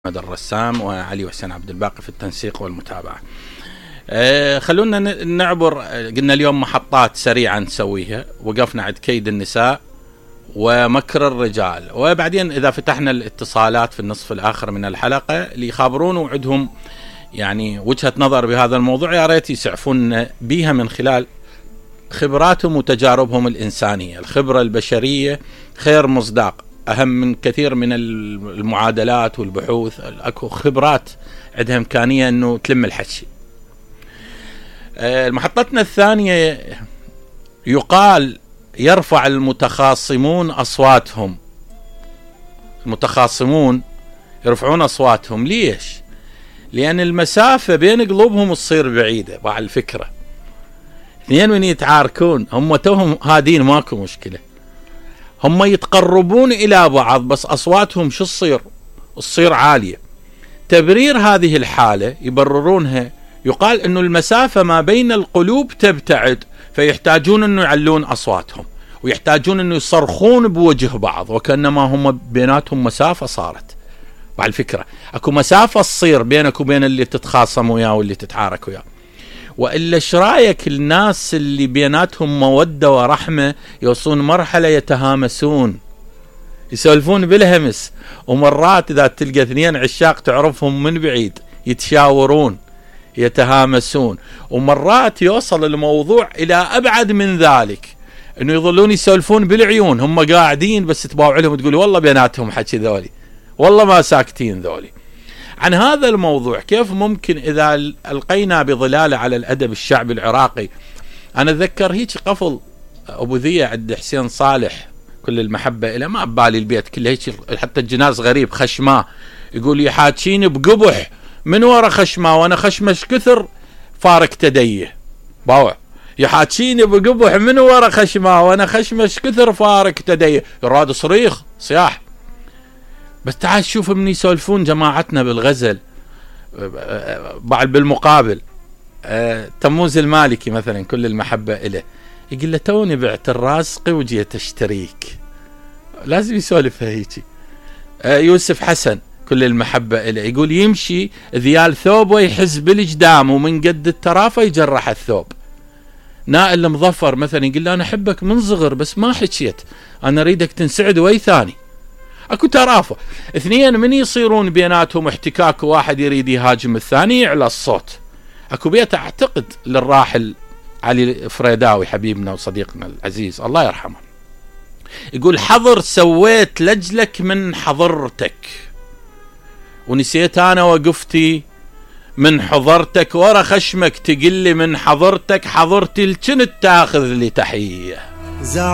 محمد الرسام وعلي وحسين عبد الباقي في التنسيق والمتابعة. خلونا نعبر، قلنا اليوم محطات سريعا نسويها. وقفنا عند كيد النساء ومكر الرجال، وبعدين إذا فتحنا الاتصالات في النصف الآخر من الحلقة اللي يخابرون وعندهم يعني وجهة نظر بهذا الموضوع، يا ريت يسعفون بيها من خلال خبراتهم وتجاربهم الإنسانية. الخبرة البشرية خير مصداق، أهم من كثير من المعادلات والبحوث. أكو خبرات عندها إمكانية أنه تلم الحكي. محطتنا الثانية، يقال يرفع المتخاصمون أصواتهم. المتخاصمون يرفعون أصواتهم، ليش؟ لأن المسافة بين قلوبهم تصير بعيدة. مع الفكرة اثنين من يتعاركون، هم توهم هادين ماكو مشكلة، هم يتقربون إلى بعض بس أصواتهم شو تصير عالية. تبرير هذه الحالة يبررونها، يقال أنه المسافة ما بين القلوب تبتعد، فيحتاجون أنه يعلون أصواتهم ويحتاجون أنه يصرخون بوجه بعض، وكأنما هم بيناتهم مسافة صارت. مع الفكرة أكو مسافة تصير بينك وبين اللي تتخاصم وياه واللي تتعارك وياه. وإلا شرايك الناس اللي بيناتهم مودة ورحمة يوصلون مرحلة يتهامسون، يسولفون بالهمس، ومرات إذا تلقى اثنين عشاق تعرفهم من بعيد يتشاورون يتهامسون، ومرات يوصل الموضوع إلى أبعد من ذلك، إنه يظلون يسولفون بالعيون، هم قاعدين بس تباوع لهم وتقول والله بيناتهم حكي ذولي، والله ما ساكتين ذولي. عن هذا الموضوع كيف ممكن إذا ألقينا بظلال على الأدب الشعبي العراقي. أنا أتذكر هيك قفل أبو ذية عند حسين صالح كل المحبة إلى، ما ببالي البيت كله هيك، حتى الجناز غريب خشماه، يقول يحاكيني بقبح من ورا خشماه وأنا خشمش كثر فارق تديه. باوع يحاكيني بقبح من ورا خشماه وأنا خشمش كثر فارق تديه. يراد صريخ صياح. بس تعال شوف من يسولفون جماعتنا بالغزل. بعد بالمقابل تموز المالكي مثلا كل المحبة إله، يقول له توني بعت الرازقي وجيت اشتريك، لازم يسولفها هيك. يوسف حسن كل المحبة إله، يقول يمشي ذيال ثوب ويحز بالجدام ومن قد الترافة يجرح الثوب. نائل المظفر مثلا يقول له أنا أحبك من صغر بس ما حكيت، أنا أريدك تنسعد وي ثاني. اكو ترافع. اثنين من يصيرون بيناتهم احتكاك، واحد يريد يهاجم الثاني يعلى الصوت. اكو بيت اعتقد للراحل علي فريداوي حبيبنا وصديقنا العزيز الله يرحمه، يقول حضر سويت لجلك من حضرتك ونسيت انا وقفتي من حضرتك، ورا خشمك تقلي من حضرتك، حضرتي الجنت تاخذ لي تحية.